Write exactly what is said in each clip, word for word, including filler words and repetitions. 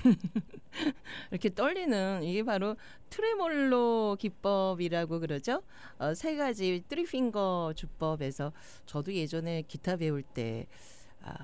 이렇게 떨리는 이게 바로 트레몰로 기법이라고 그러죠. 어, 세 가지 쓰리핑거 주법에서 저도 예전에 기타 배울 때 아,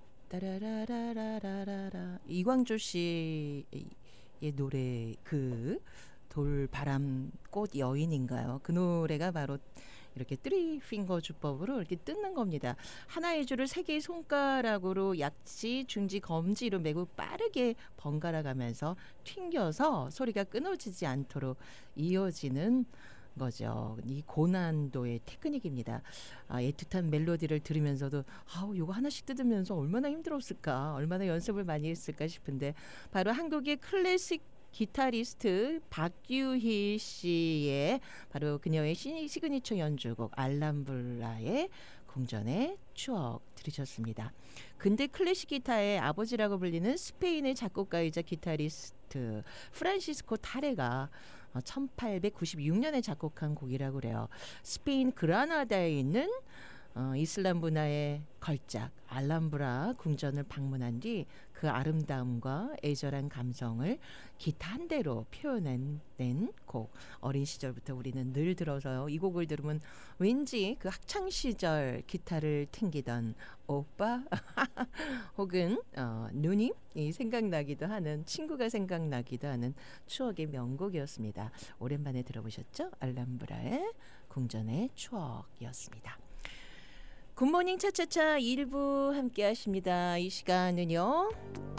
따라라라라라라 이광조 씨의 노래 그 돌바람 꽃 여인인가요? 그 노래가 바로 이렇게 쓰리핑거 주법으로 이렇게 뜯는 겁니다. 하나의 줄을 세 개의 손가락으로 약지, 중지, 검지로 매우 빠르게 번갈아 가면서 튕겨서 소리가 끊어지지 않도록 이어지는 거죠. 이 고난도의 테크닉입니다. 아, 애틋한 멜로디를 들으면서도 아우 이거 하나씩 뜯으면서 얼마나 힘들었을까, 얼마나 연습을 많이 했을까 싶은데 바로 한국의 클래식 기타리스트 박유희 씨의 바로 그녀의 시그니처 연주곡 알람브라의 궁전의 추억 들으셨습니다. 근대 클래식 기타의 아버지라고 불리는 스페인의 작곡가이자 기타리스트 프란시스코 타레가 천팔백구십육 년에 작곡한 곡이라고 그래요. 스페인 그라나다에 있는 어, 이슬람 문화의 걸작 알람브라 궁전을 방문한 뒤 그 아름다움과 애절한 감성을 기타 한 대로 표현한 곡. 어린 시절부터 우리는 늘 들어서요. 이 곡을 들으면 왠지 그 학창 시절 기타를 튕기던 오빠 혹은 어, 누님이 생각나기도 하는, 친구가 생각나기도 하는 추억의 명곡이었습니다. 오랜만에 들어보셨죠? 알람브라의 궁전의 추억이었습니다. 굿모닝 차차차 일 부 함께 하십니다. 이 시간은요.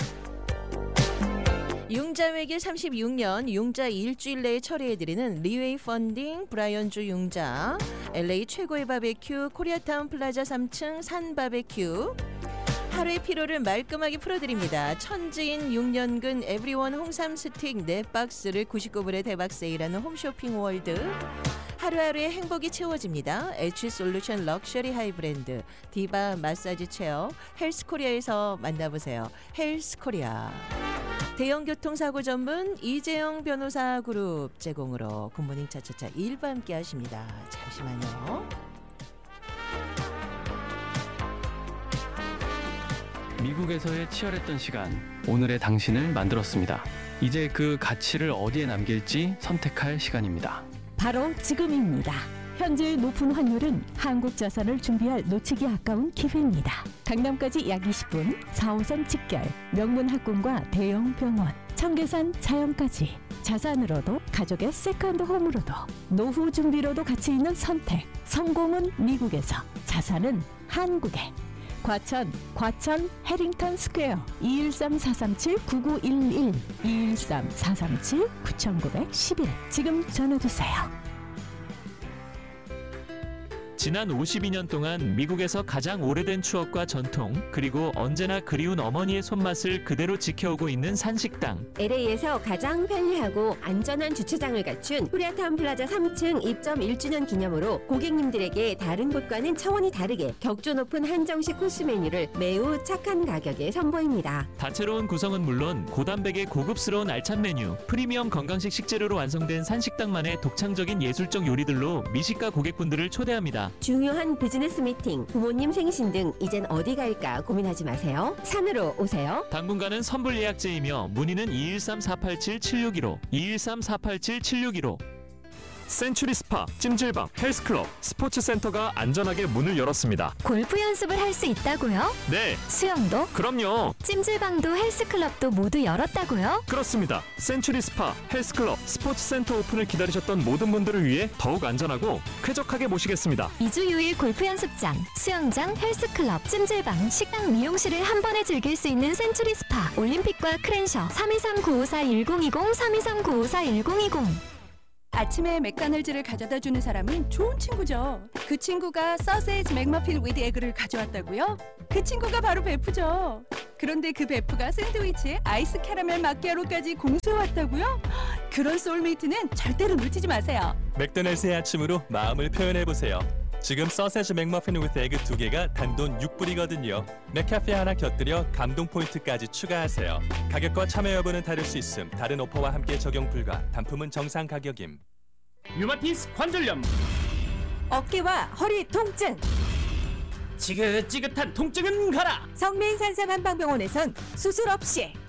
융자회계 삼십육 년 융자 일주일 내에 처리해드리는 리웨이 펀딩 브라이언주 융자, 엘에이 최고의 바베큐 코리아타운 플라자 삼 층 산 바베큐, 하루의 피로를 말끔하게 풀어드립니다. 천지인 육 년근 에브리원 홍삼 스틱 네 박스를 구십구 불에 대박 세일하는 홈쇼핑 월드, 하루하루의 행복이 채워집니다. H솔루션 럭셔리 하이브랜드 디바 마사지 체어 헬스코리아에서 만나보세요. 헬스코리아. 대형 교통사고 전문 이재영 변호사 그룹 제공으로 굿모닝 차차차 일 부 함께 하십니다. 잠시만요. 미국에서의 치열했던 시간, 오늘의 당신을 만들었습니다. 이제 그 가치를 어디에 남길지 선택할 시간입니다. 바로 지금입니다. 현재의 높은 환율은 한국 자산을 준비할 놓치기 아까운 기회입니다. 강남까지 약 이십 분, 사 호선 직결, 명문 학군과 대형 병원, 청계산 자연까지. 자산으로도 가족의 세컨드 홈으로도 노후 준비로도 가치 있는 선택. 성공은 미국에서, 자산은 한국에. 과천, 과천 해링턴 스퀘어 이일삼 사삼칠 구구일일 이일삼 사삼칠 구구일일 지금 전화주세요. 지난 오십이 년 동안 미국에서 가장 오래된 추억과 전통, 그리고 언제나 그리운 어머니의 손맛을 그대로 지켜오고 있는 산식당. 엘에이에서 가장 편리하고 안전한 주차장을 갖춘 코리아타운 플라자 삼 층 입점 일 주년 기념으로 고객님들에게 다른 곳과는 차원이 다르게 격조 높은 한정식 코스 메뉴를 매우 착한 가격에 선보입니다. 다채로운 구성은 물론 고단백의 고급스러운 알찬 메뉴, 프리미엄 건강식 식재료로 완성된 산식당만의 독창적인 예술적 요리들로 미식가 고객분들을 초대합니다. 중요한 비즈니스 미팅, 부모님 생신 등 이젠 어디 갈까 고민하지 마세요. 산으로 오세요. 당분간은 선불 예약제이며 문의는 이일삼 사팔칠 칠육일오 이일삼 사팔칠 칠육일오. 센츄리 스파, 찜질방, 헬스클럽, 스포츠센터가 안전하게 문을 열었습니다. 골프 연습을 할 수 있다고요? 네. 수영도? 그럼요. 찜질방도 헬스클럽도 모두 열었다고요? 그렇습니다. 센츄리 스파, 헬스클럽, 스포츠센터 오픈을 기다리셨던 모든 분들을 위해 더욱 안전하고 쾌적하게 모시겠습니다. 이 주 유 일 골프 연습장, 수영장, 헬스클럽, 찜질방, 식당, 미용실을 한 번에 즐길 수 있는 센츄리 스파, 올림픽과 크랜셔 삼이삼 구오사 일공이공 삼이삼 구오사 일공이공. 아침에 맥도날드를 가져다 주는 사람은 좋은 친구죠. 그 친구가 서세지 맥머핀 위드 에그를 가져왔다고요? 그 친구가 바로 베프죠. 그런데 그 베프가 샌드위치에 아이스 캐러멜 마키아로까지 공수해왔다고요? 그런 소울메이트는 절대로 놓치지 마세요. 맥도날드의 아침으로 마음을 표현해보세요. 지금 서세지 맥머핀 위드 에그 두 개가 단돈 육 불이거든요. 맥카페 하나 곁들여 감동 포인트까지 추가하세요. 가격과 참여 여부는 다를 수 있음. 다른 오퍼와 함께 적용 불가. 단품은 정상 가격임. 유마티스 관절염, 어깨와 허리 통증, 지긋지긋한 통증은 가라. 성민산삼 한방병원에선 수술 없이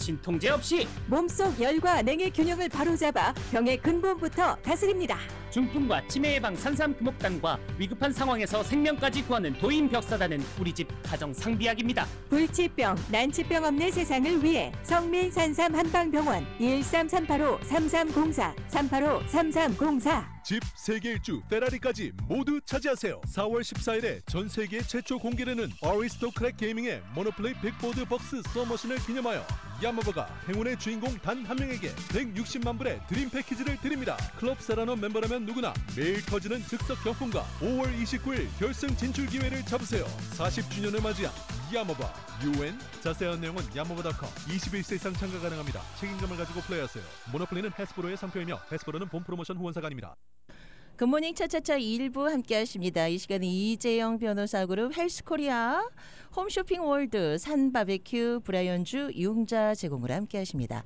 진통제 없이 몸속 열과 냉의 균형을 바로잡아 병의 근본부터 다스립니다. 중풍과 치매 예방 산삼금옥단과 위급한 상황에서 생명까지 구하는 도인벽사단은 우리 집 가정 상비약입니다. 불치병, 난치병 없는 세상을 위해 성민 산삼 한방병원 일삼삼팔오 삼삼공사 삼팔오 삼삼공사. 집 세계 일주 페라리까지 모두 차지하세요. 사월 십사일에 전 세계 최초 공개되는 어리스토크랙 게이밍의 모노플레이 빅보드 박스 서머신을 기념하여 야마바가 행운의 주인공 단 한 명에게 백육십만 불의 드림 패키지를 드립니다. 클럽 세라노 멤버라면 누구나 매일 터지는 즉석 경품과 오월 이십구일 결승 진출 기회를 잡으세요. 사십 주년을 맞이한 야마바 유엔. 자세한 내용은 야마바 닷컴. 이십일 세 이상 참가 가능합니다. 책임감을 가지고 플레이하세요. 모노플레이는 해스브로의 상표이며 해스브로는 본 프로모션 후원사가 아닙니다. 굿모닝 차차차 일부 함께 하십니다. 이 시간은 이재영 변호사 그룹 헬스코리아, 홈쇼핑 월드, 산바베큐, 브라이언주, 융자 제공으로 함께 하십니다.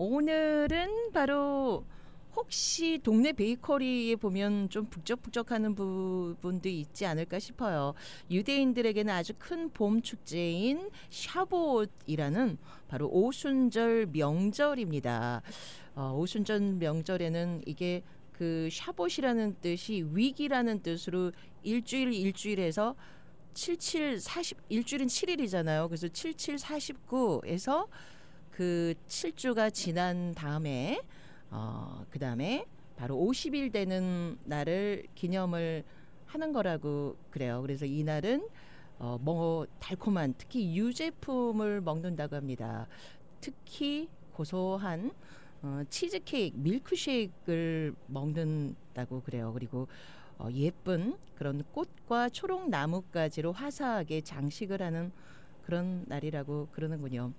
오늘은 바로 혹시 동네 베이커리에 보면 좀 북적북적하는 부분도 있지 않을까 싶어요. 유대인들에게는 아주 큰 봄 축제인 샤봇이라는 바로 오순절 명절입니다. 어, 오순절 명절에는 이게 그 샤봇이라는 뜻이 위기라는 뜻으로 일주일 일주일에서 칠칠 사십 일주일은 칠 일이잖아요. 그래서 칠칠 사십구에서 그 칠 주가 지난 다음에 어, 그 다음에 바로 오십 일 되는 날을 기념을 하는 거라고 그래요. 그래서 이 날은 어, 뭐 달콤한 특히 유제품을 먹는다고 합니다. 특히 고소한 어, 치즈케이크, 밀크쉐이크를 먹는다고 그래요. 그리고 어, 예쁜 그런 꽃과 초록 나뭇가지로 화사하게 장식을 하는 그런 날이라고 그러는군요.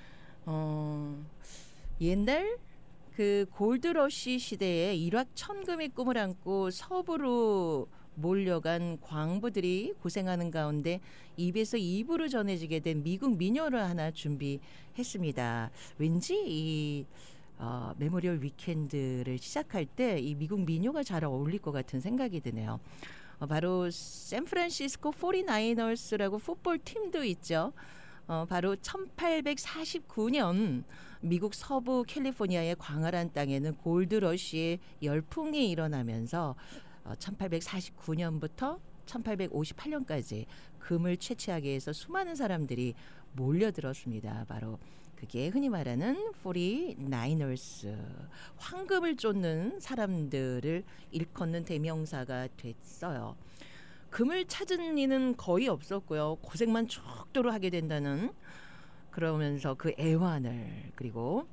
어, 옛날 그 골드러시 시대에 일확천금의 꿈을 안고 서부로 몰려간 광부들이 고생하는 가운데 입에서 입으로 전해지게 된 미국 민요를 하나 준비했습니다. 왠지 이 어, 메모리얼 위켄드를 시작할 때 이 미국 민요가 잘 어울릴 것 같은 생각이 드네요. 어, 바로 샌프란시스코 포티나이너스라고 풋볼 팀도 있죠. 어, 바로 천팔백사십구 년 미국 서부 캘리포니아의 광활한 땅에는 골드러시의 열풍이 일어나면서 어, 천팔백사십구 년부터 천팔백오십팔 년까지 금을 채취하기 위해서 수많은 사람들이 몰려들었습니다. 바로 그게 흔히 말하는 포티나이너스, 황금을 쫓는 사람들을 일컫는 대명사가 됐어요. 금을 찾은 이는 거의 없었고요. 고생만 척도로 하게 된다는, 그러면서 그 애환을, 그리고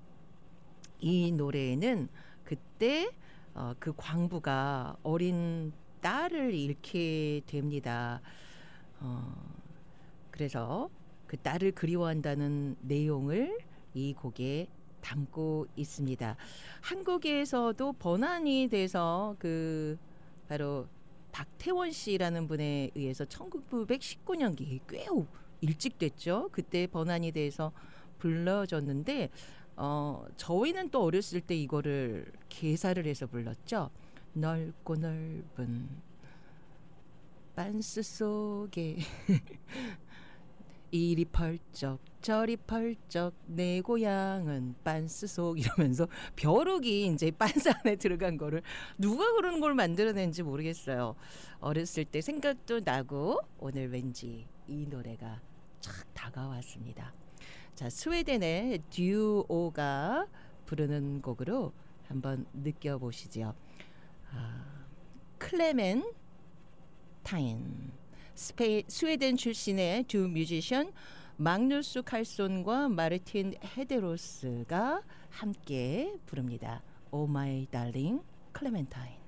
이 노래에는 그때 어, 그 광부가 어린 딸을 잃게 됩니다. 어, 그래서 그 딸을 그리워한다는 내용을 이 곡에 담고 있습니다. 한국에서도 번안이 돼서 그 바로 박태원 씨라는 분에 의해서 천구백십구 년기 꽤 일찍 됐죠. 그때 번안이 돼서 불러졌는데 어, 저희는 또 어렸을 때 이거를 개사를 해서 불렀죠. 넓고 넓은 빤스 속에 이리 펄쩍 저리 펄쩍 내 고향은 빤스 속, 이러면서 벼룩이 이제 빤스 안에 들어간 거를 누가 그런 걸 만들어낸지 모르겠어요. 어렸을 때 생각도 나고 오늘 왠지 이 노래가 착 다가왔습니다. 자, 스웨덴의 듀오가 부르는 곡으로 한번 느껴보시죠. 아, 클레멘 타인, 스페인, 스웨덴 출신의 두 뮤지션 마그누스 칼손과 마르틴 헤데로스가 함께 부릅니다. Oh my darling 클레멘타인.